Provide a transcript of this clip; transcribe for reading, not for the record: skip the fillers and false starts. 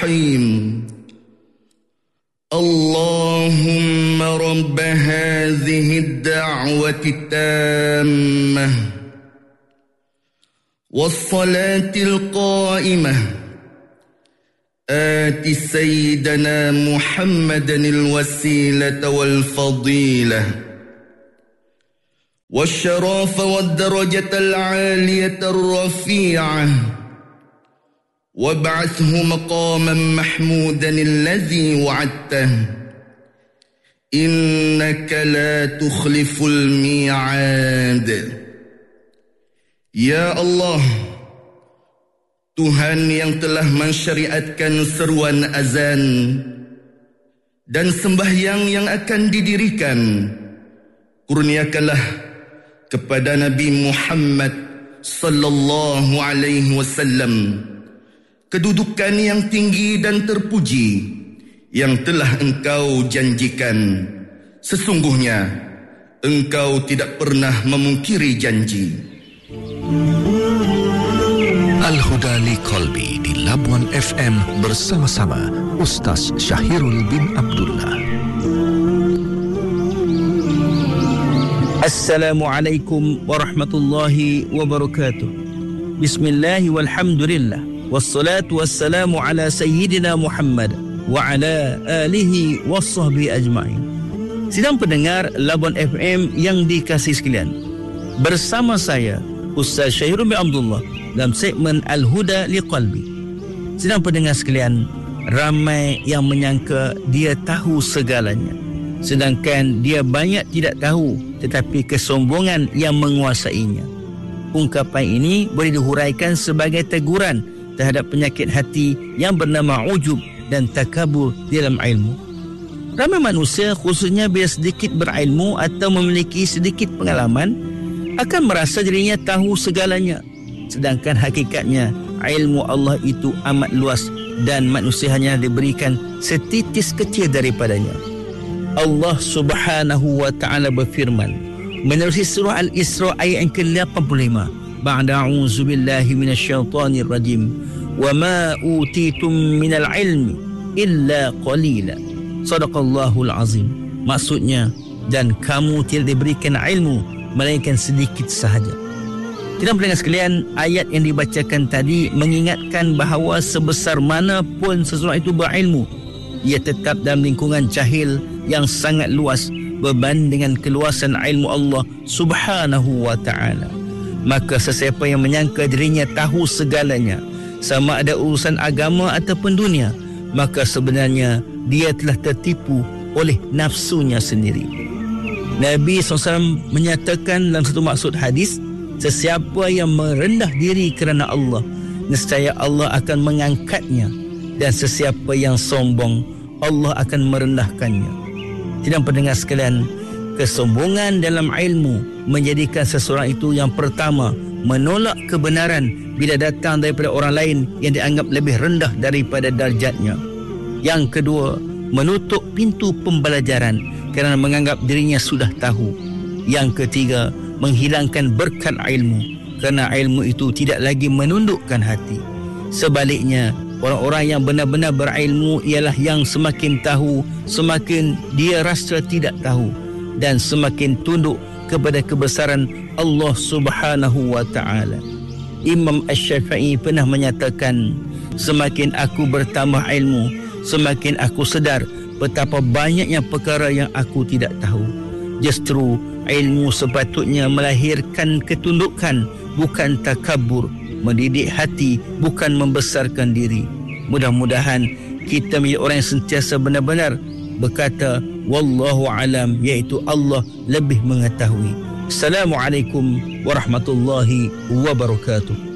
الرحيم اللهم رب هذه الدعوة التامة والصلاة القائمة آت سيدنا محمدا الوسيلة والفضيلة والشرف والدرجة العالية الرفيعة وابعثه مقاما محمودا الذي وعدته إنك لا تخلف الميعاد. Ya Allah, Tuhan yang telah mensyariatkan seruan azan dan sembahyang yang akan didirikan, kurniakanlah kepada Nabi Muhammad sallallahu alaihi wasallam kedudukan yang tinggi dan terpuji yang telah Engkau janjikan. Sesungguhnya Engkau tidak pernah memungkiri janji. Al-Huda li Qalbi di Labuan FM bersama-sama Ustaz Syahirul bin Abdullah. Assalamualaikum warahmatullahi wabarakatuh. Bismillahi walhamdulillah. Wassalatu wassalamu ala sayyidina Muhammad wa ala alihi wassahbihi ajma'in. Sidang pendengar Labuan FM yang dikasihi sekalian, bersama saya Ustaz Syahirul bin Abdullah dalam segmen Al-Huda li Qalbi. Sidang pendengar sekalian, ramai yang menyangka dia tahu segalanya, sedangkan dia banyak tidak tahu, tetapi kesombongan yang menguasainya. Ungkapan ini boleh dihuraikan sebagai teguran terhadap penyakit hati yang bernama ujub dan takabur dalam ilmu. Ramai manusia, khususnya bila sedikit berilmu atau memiliki sedikit pengalaman, akan merasa dirinya tahu segalanya, sedangkan hakikatnya ilmu Allah itu amat luas dan manusia hanya diberikan setitis kecil daripadanya. Allah Subhanahu wa taala berfirman menerusi surah Al-Isra ayat yang ke-85, ba'da a'udzubillahi minasyaitonir rajim, wa ma utitum minal ilmi illa qalila. Sadaqallahul azim. Maksudnya, dan kamu tidak diberikan ilmu melainkan sedikit sahaja. Tidak pendengar sekalian, ayat yang dibacakan tadi mengingatkan bahawa sebesar mana pun seseorang itu berilmu, ia tetap dalam lingkungan jahil yang sangat luas berbanding dengan keluasan ilmu Allah Subhanahu wa ta'ala. Maka sesiapa yang menyangka dirinya tahu segalanya, sama ada urusan agama ataupun dunia, maka sebenarnya dia telah tertipu oleh nafsunya sendiri. Nabi SAW menyatakan dalam satu maksud hadis, sesiapa yang merendah diri kerana Allah, nescaya Allah akan mengangkatnya, dan sesiapa yang sombong, Allah akan merendahkannya. Tidak pendengar sekalian, kesombongan dalam ilmu menjadikan seseorang itu yang pertama menolak kebenaran bila datang daripada orang lain yang dianggap lebih rendah daripada darjatnya. Yang kedua, menutup pintu pembelajaran kerana menganggap dirinya sudah tahu. Yang ketiga, menghilangkan berkat ilmu kerana ilmu itu tidak lagi menundukkan hati. Sebaliknya, orang-orang yang benar-benar berilmu ialah yang semakin tahu, semakin dia rasa tidak tahu, dan semakin tunduk kepada kebesaran Allah Subhanahu wa ta'ala. Imam Asy-Syafi'i pernah menyatakan, semakin aku bertambah ilmu, semakin aku sedar betapa banyaknya perkara yang aku tidak tahu. Justru ilmu sepatutnya melahirkan ketundukan, bukan takabur, mendidik hati, bukan membesarkan diri. Mudah-mudahan kita menjadi orang yang sentiasa benar-benar berkata wallahu alam, iaitu Allah lebih mengetahui. Assalamualaikum warahmatullahi wabarakatuh.